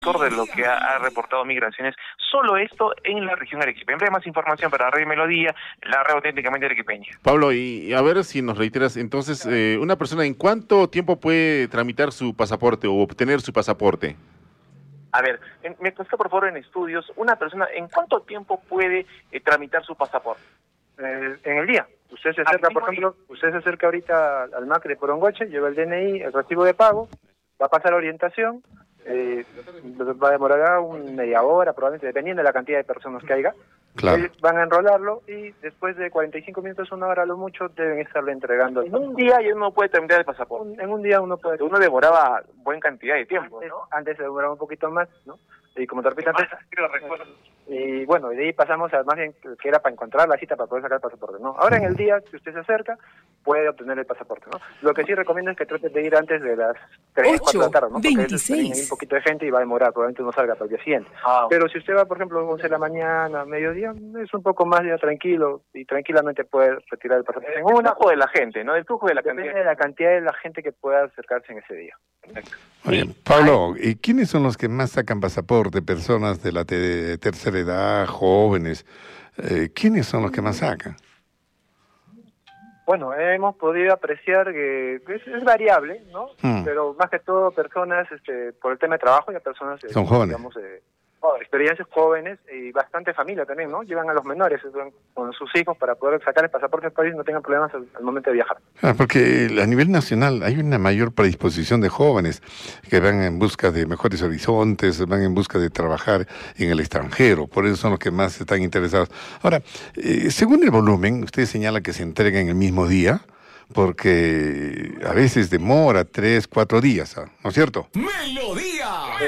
de lo que ha reportado Migraciones, solo esto en la región arequipeña. En breve, más información para Radio Melodía, la red auténticamente arequipeña. Pablo, y a ver si nos reiteras, entonces, una persona, ¿en cuánto tiempo puede tramitar su pasaporte o obtener su pasaporte? A ver, me contesta por favor en estudios, una persona, ¿en cuánto tiempo puede tramitar su pasaporte? En el día. Usted se acerca, por ejemplo, usted se acerca ahorita al MAC de Porongoche, lleva el DNI, el recibo de pago, va a pasar orientación, va a demorar media hora, probablemente, dependiendo de la cantidad de personas que haya. Claro. Van a enrolarlo y después de 45 minutos, una hora a lo mucho, deben estarle entregando. En un día ya uno puede tramitar el pasaporte. En un día uno puede. Uno demoraba buena cantidad de tiempo, ¿no? Antes se demoraba un poquito más, ¿no? Y como te repito antes, y bueno, de ahí pasamos a más bien que era para encontrar la cita para poder sacar el pasaporte, ¿no? Ahora en el día que usted se acerca, puede obtener el pasaporte, ¿no? Lo que sí recomiendo es que trate de ir antes de las 3, 4 de la tarde, ¿no? Porque 26. hay un poquito de gente y va a demorar, probablemente no salga para el día siguiente. Pero si usted va, por ejemplo, 11 de la mañana, mediodía, es un poco más ya tranquilo y tranquilamente puede retirar el pasaporte. En un flujo de la gente, ¿no? El flujo de la Depende cantidad. de la cantidad de la gente que pueda acercarse en ese día. Oye, Pablo, ¿y quiénes son los que más sacan pasaporte? ¿Personas de la tercera edad, jóvenes? ¿Quiénes son los que más sacan? Bueno, hemos podido apreciar que es variable, ¿no? Pero más que todo personas, por el tema de trabajo, ya personas... Son jóvenes. Digamos, experiencias jóvenes y bastante familia también, ¿no? Llevan a los menores con sus hijos para poder sacar el pasaporte del país y no tengan problemas al momento de viajar. Porque a nivel nacional hay una mayor predisposición de jóvenes que van en busca de mejores horizontes, van en busca de trabajar en el extranjero, por eso son los que más están interesados. Ahora, según el volumen, usted señala que se entrega en el mismo día, porque a veces demora 3, 4 días, ¿no es cierto? ¡Melodía!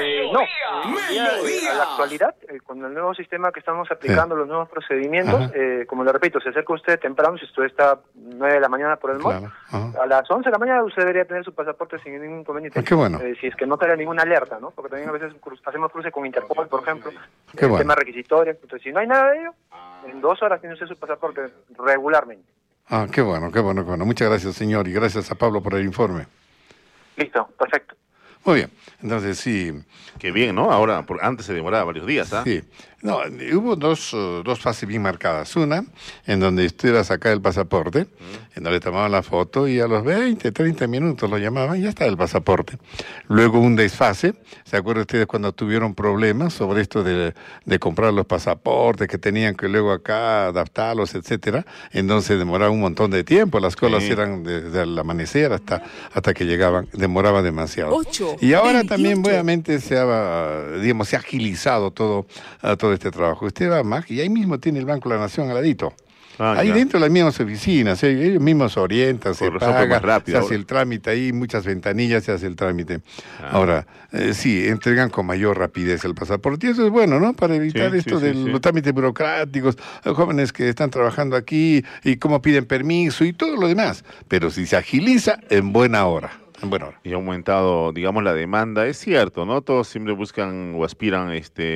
A la actualidad, con el nuevo sistema que estamos aplicando, los nuevos procedimientos, como le repito, se acerca usted temprano, si usted está 9 de la mañana por el mall, a las 11 de la mañana usted debería tener su pasaporte sin ningún inconveniente. Qué bueno. Si es que no sale ninguna alerta, ¿no? Porque también a veces hacemos cruce con Interpol, por ejemplo, Qué bueno. tema requisitorio. Entonces, si no hay nada de ello, en 2 horas tiene usted su pasaporte regularmente. Qué bueno, qué bueno, qué bueno. Muchas gracias, señor, y gracias a Pablo por el informe. Listo, perfecto. Muy bien, entonces sí. Qué bien, ¿no? Ahora, antes se demoraba varios días, ¿ah? Sí. No, hubo dos fases bien marcadas. Una, en donde usted iba a sacar el pasaporte, en donde tomaban la foto y a los 20, 30 minutos lo llamaban y ya está el pasaporte. Luego un desfase. ¿Se acuerdan ustedes cuando tuvieron problemas sobre esto de comprar los pasaportes, que tenían que luego acá adaptarlos, etcétera? Entonces demoraba un montón de tiempo. Las colas eran desde el amanecer hasta que llegaban. Demoraba demasiado. 8, Y ahora 28. también, obviamente, se ha agilizado todo este trabajo. Usted va a MAC y ahí mismo tiene el Banco de la Nación al ladito. Ahí ya. dentro de las mismas oficinas, ellos mismos se orientan, se Por razón, paga, más rápido se hace ahora. el trámite ahí, muchas ventanillas se hace el trámite. Ahora, sí, entregan con mayor rapidez el pasaporte y eso es bueno, ¿no? Para evitar esto de los trámites burocráticos, los jóvenes que están trabajando aquí y cómo piden permiso y todo lo demás. Pero si se agiliza, en buena hora. Y ha aumentado, digamos, la demanda. Es cierto, ¿no? Todos siempre buscan o aspiran,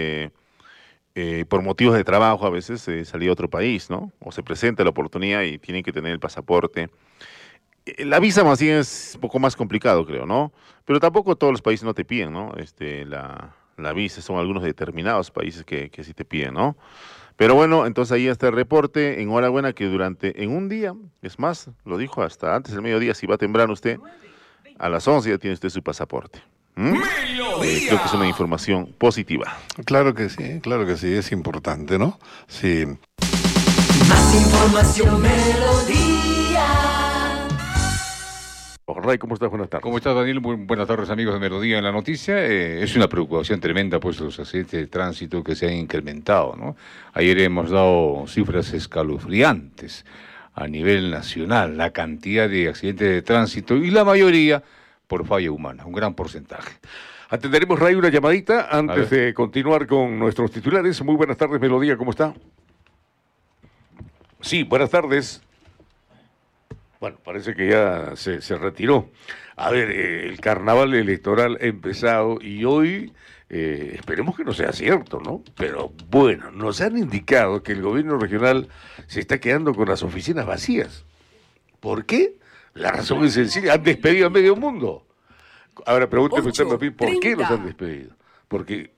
por motivos de trabajo, a veces salir a otro país, ¿no? O se presenta la oportunidad y tienen que tener el pasaporte. La visa más bien es un poco más complicado, creo, ¿no? Pero tampoco todos los países no te piden, ¿no? La visa, son algunos determinados países que sí te piden, ¿no? Pero bueno, entonces ahí está el reporte. Enhorabuena que en un día, es más, lo dijo hasta antes del mediodía, si va temprano usted, a las 11 ya tiene usted su pasaporte. Creo que es una información positiva. Claro que sí, es importante, ¿no? Sí. Más información, Melodía. Ray, ¿cómo estás? Buenas tardes. ¿Cómo estás, Daniel? Muy buenas tardes, amigos de Melodía en la Noticia. Es una preocupación tremenda, pues, los accidentes de tránsito que se han incrementado, ¿no? Ayer hemos dado cifras escalofriantes a nivel nacional, la cantidad de accidentes de tránsito y la mayoría por falla humana, un gran porcentaje. Atenderemos, Ray, una llamadita antes de continuar con nuestros titulares. Muy buenas tardes, Melodía, ¿cómo está? Sí, buenas tardes. Bueno, parece que ya se retiró. A ver, el carnaval electoral ha empezado y hoy esperemos que no sea cierto, ¿no? Pero bueno, nos han indicado que el gobierno regional se está quedando con las oficinas vacías. ¿Por qué? La razón es sencilla, han despedido a medio mundo. Ahora pregúnteme usted, ¿por qué los han despedido? porque